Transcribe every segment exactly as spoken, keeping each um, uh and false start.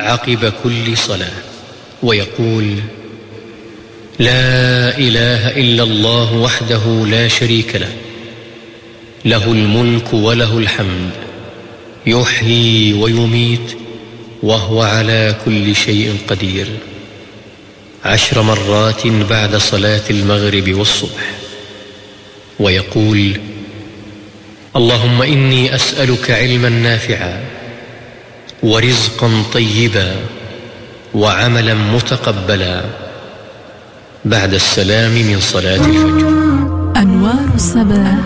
عقب كل صلاة ويقول: لا إله إلا الله وحده لا شريك له، له الملك وله الحمد، يحيي ويميت وهو على كل شيء قدير، عشر مرات بعد صلاة المغرب والصبح. ويقول: اللهم إني أسألك علما نافعا ورزقا طيبا وعملا متقبلا بعد السلام من صلاة الفجر. أنوار الصباح،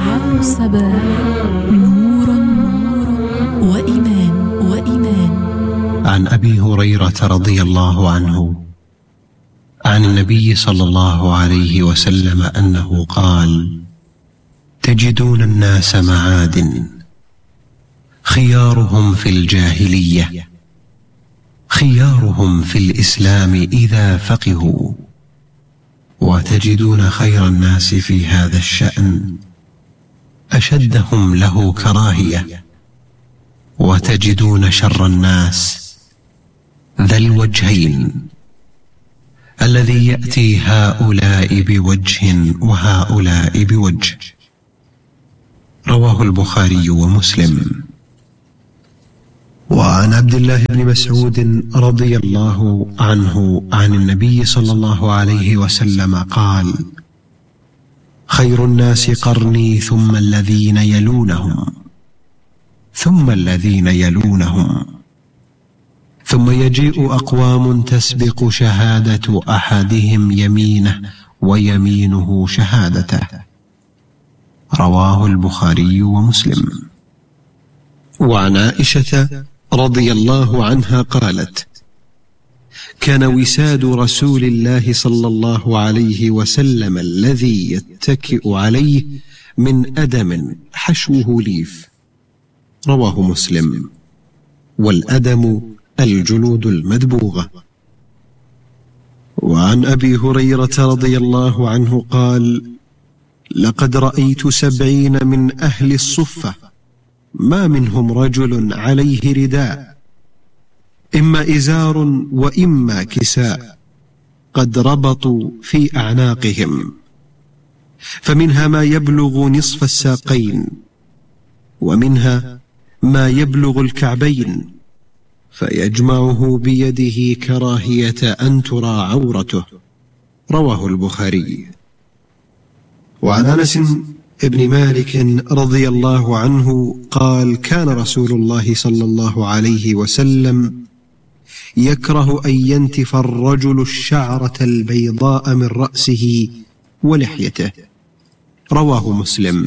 نور وإيمان وإيمان. عن أبي هريرة رضي الله عنه عن النبي صلى الله عليه وسلم أنه قال: تجدون الناس معادن، خيارهم في الجاهلية خيارهم في الإسلام إذا فقهوا، وتجدون خير الناس في هذا الشأن أشدهم له كراهية، وتجدون شر الناس ذا الوجهين الذي يأتي هؤلاء بوجه وهؤلاء بوجه. رواه البخاري ومسلم. وعن عبد الله بن مسعود رضي الله عنه عن النبي صلى الله عليه وسلم قال: خير الناس قرني ثم الذين يلونهم ثم الذين يلونهم ثم يجيء أقوام تسبق شهادة أحدهم يمينه ويمينه شهادته. رواه البخاري ومسلم. وعن عائشة رضي الله عنها قالت: كان وساد رسول الله صلى الله عليه وسلم الذي يتكئ عليه من أدم حشوه ليف. رواه مسلم. والأدم الجلود المدبوغة. وعن أبي هريرة رضي الله عنه قال: لقد رأيت سبعين من أهل الصفة ما منهم رجل عليه رداء، إما إزار وإما كساء، قد ربطوا في أعناقهم، فمنها ما يبلغ نصف الساقين، ومنها ما يبلغ الكعبين، فيجمعه بيده كراهية أن ترى عورته. رواه البخاري. وعن أنس ابن مالك رضي الله عنه قال: كان رسول الله صلى الله عليه وسلم يكره أن ينتف الرجل الشعرة البيضاء من رأسه ولحيته. رواه مسلم.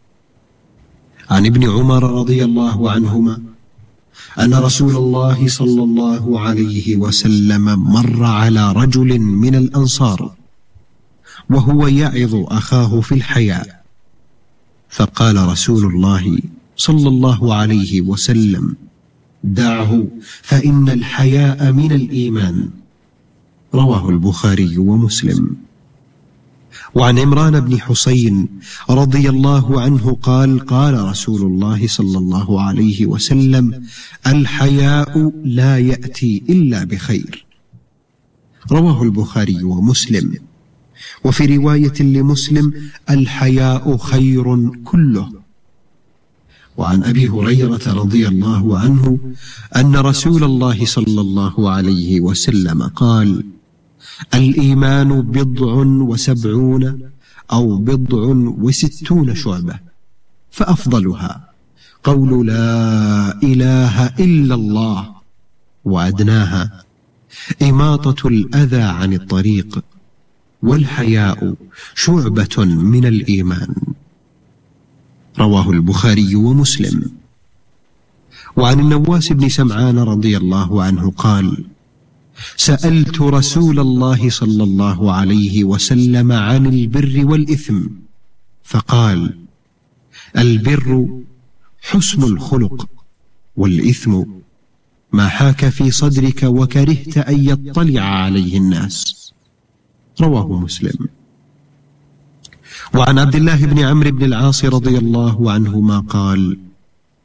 عن ابن عمر رضي الله عنهما أن رسول الله صلى الله عليه وسلم مر على رجل من الأنصار وهو يعظ أخاه في الحياء، فقال رسول الله صلى الله عليه وسلم: دعه فإن الحياء من الإيمان. رواه البخاري ومسلم. وعن عمران بن حسين رضي الله عنه قال: قال رسول الله صلى الله عليه وسلم: الحياء لا يأتي إلا بخير. رواه البخاري ومسلم. وفي رواية لمسلم: الحياء خير كله. وعن أبي هريرة رضي الله عنه أن رسول الله صلى الله عليه وسلم قال: الإيمان بضع وسبعون أو بضع وستون شعبة، فأفضلها قول لا إله إلا الله، وأدناها إماطة الأذى عن الطريق، والحياء شعبة من الإيمان. رواه البخاري ومسلم. وعن النواس بن سمعان رضي الله عنه قال: سألت رسول الله صلى الله عليه وسلم عن البر والإثم، فقال: البر حسن الخلق، والإثم ما حاك في صدرك وكرهت أن يطلع عليه الناس. رواه مسلم. وعن عبد الله بن عمرو بن العاص رضي الله عنهما قال: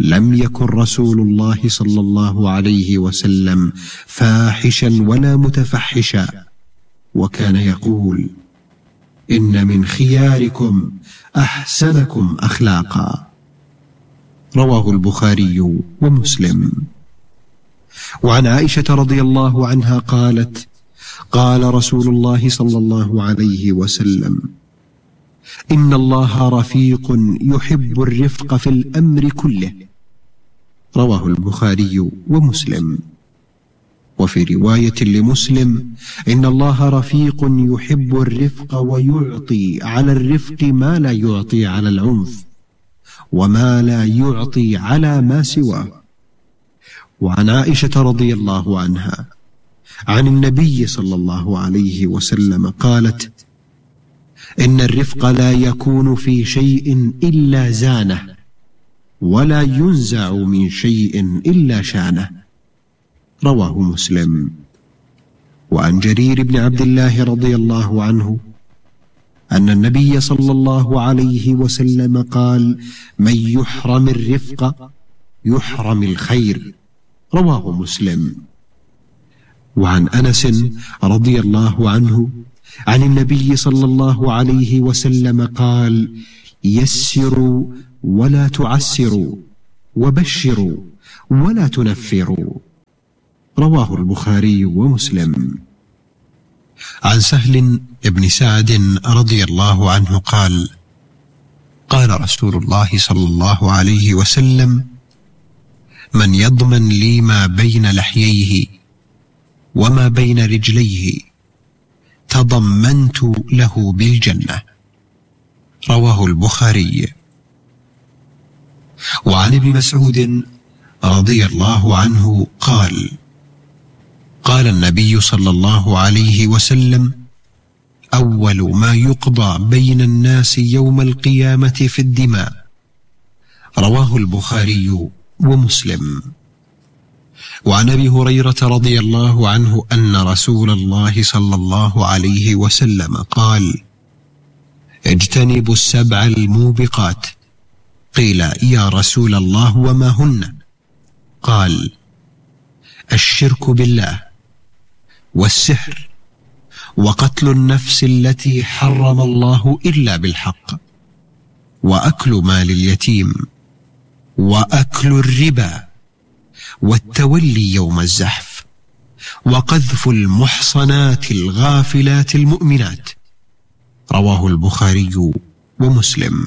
لم يكن رسول الله صلى الله عليه وسلم فاحشا ولا متفحشا، وكان يقول: إن من خياركم أحسنكم أخلاقا. رواه البخاري ومسلم. وعن عائشة رضي الله عنها قالت: قال رسول الله صلى الله عليه وسلم: إن الله رفيق يحب الرفق في الأمر كله. رواه البخاري ومسلم. وفي رواية لمسلم: إن الله رفيق يحب الرفق ويعطي على الرفق ما لا يعطي على العنف، وما لا يعطي على ما سواه. وعن عائشة رضي الله عنها عن النبي صلى الله عليه وسلم قالت: إن الرفق لا يكون في شيء إلا زانه، ولا ينزع من شيء إلا شانه. رواه مسلم. وعن جرير بن عبد الله رضي الله عنه أن النبي صلى الله عليه وسلم قال: من يحرم الرفق يحرم الخير. رواه مسلم. وعن أنس رضي الله عنه عن النبي صلى الله عليه وسلم قال: يسروا ولا تعسروا، وبشروا ولا تنفروا. رواه البخاري ومسلم. عن سهل بن سعد رضي الله عنه قال: قال رسول الله صلى الله عليه وسلم: من يضمن لي ما بين لحييه وما بين رجليه تضمنت له بالجنة. رواه البخاري. وعن ابن مسعود رضي الله عنه قال: قال النبي صلى الله عليه وسلم: أول ما يقضى بين الناس يوم القيامة في الدماء. رواه البخاري ومسلم. وعن أبي هريرة رضي الله عنه أن رسول الله صلى الله عليه وسلم قال: اجتنبوا السبع الموبقات. قيل: يا رسول الله وما هن؟ قال: الشرك بالله، والسحر، وقتل النفس التي حرم الله إلا بالحق، وأكل مال اليتيم، وأكل الربا، والتولي يوم الزحف، وقذف المحصنات الغافلات المؤمنات. رواه البخاري ومسلم.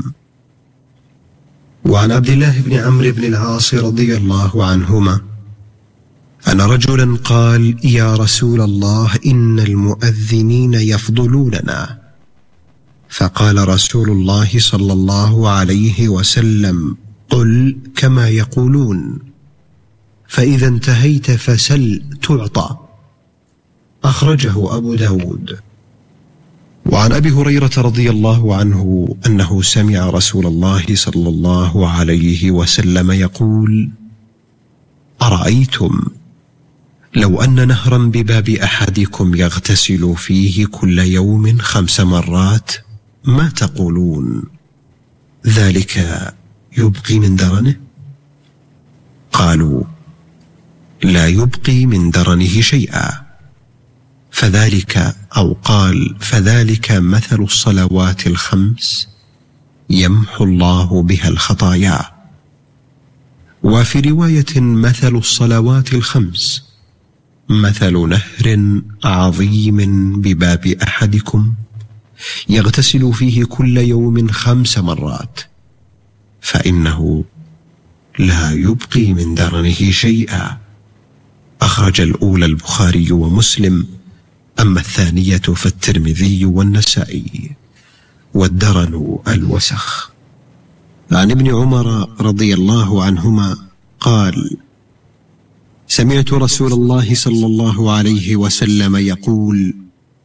وعن عبد الله بن عمرو بن العاص رضي الله عنهما أن رجلا قال: يا رسول الله، إن المؤذنين يفضلوننا. فقال رسول الله صلى الله عليه وسلم: قل كما يقولون، فإذا انتهيت فسل تعطى. أخرجه أبو داود. وعن أبي هريرة رضي الله عنه أنه سمع رسول الله صلى الله عليه وسلم يقول: أرأيتم لو أن نهرا بباب أحدكم يغتسل فيه كل يوم خمس مرات ما تقولون؟ ذلك يبقي من درنه؟ قالوا: لا يبقي من درنه شيئا. فذلك أو قال فذلك مثل الصلوات الخمس يمحو الله بها الخطايا. وفي رواية: مثل الصلوات الخمس مثل نهر عظيم بباب أحدكم يغتسل فيه كل يوم خمس مرات، فإنه لا يبقي من درنه شيئا. أخرج الأولى البخاري ومسلم، أما الثانية فالترمذي والنسائي. والدرن الوسخ. عن ابن عمر رضي الله عنهما قال: سمعت رسول الله صلى الله عليه وسلم يقول: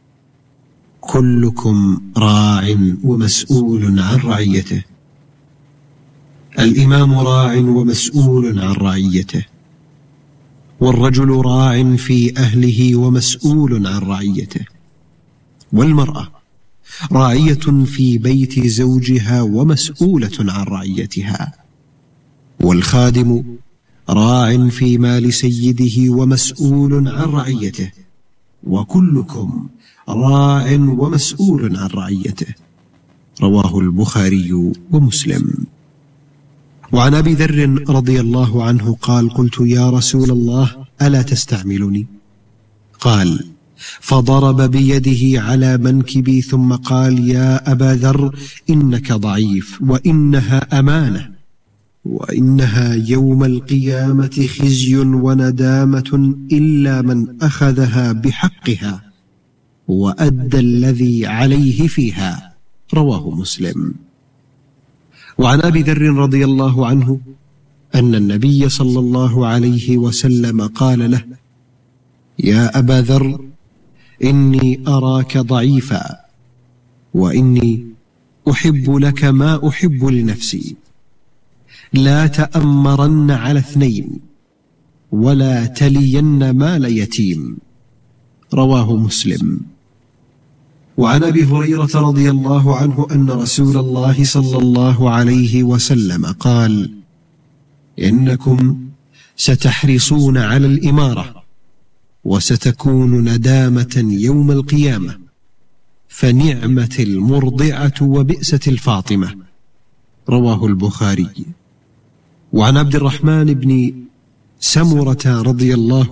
كلكم راع ومسؤول عن رعيته. الإمام راع ومسؤول عن رعيته، والرجل راع في أهله ومسؤول عن رعيته، والمرأة راعية في بيت زوجها ومسؤولة عن رعيتها. والخادم راع في مال سيده ومسؤول عن رعيته، وكلكم راع ومسؤول عن رعيته. رواه البخاري ومسلم. وعن أبي ذر رضي الله عنه قال: قلت يا رسول الله ألا تستعملني؟ قال: فضرب بيده على منكبي ثم قال: يا أبا ذر إنك ضعيف، وإنها أمانة، وإنها يوم القيامة خزي وندامة إلا من أخذها بحقها وأدى الذي عليه فيها. رواه مسلم. وعن أبي ذر رضي الله عنه أن النبي صلى الله عليه وسلم قال له: يا أبا ذر إني أراك ضعيفا، وإني أحب لك ما أحب لنفسي، لا تأمرن على اثنين ولا تلين مال يتيم. رواه مسلم. وعن أبي هريرة رضي الله عنه أن رسول الله صلى الله عليه وسلم قال: إنكم ستحرصون على الإمارة وستكون ندامة يوم القيامة، فنعمة المرضعة وبئسة الفاطمة. رواه البخاري. وعن عبد الرحمن بن سمرة رضي الله